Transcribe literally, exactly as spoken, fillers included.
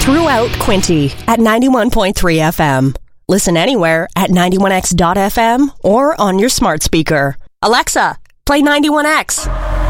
throughout Quinte at ninety-one point three F M. Listen anywhere at ninety-one x dot f m or on your smart speaker. Alexa, play ninety-one X.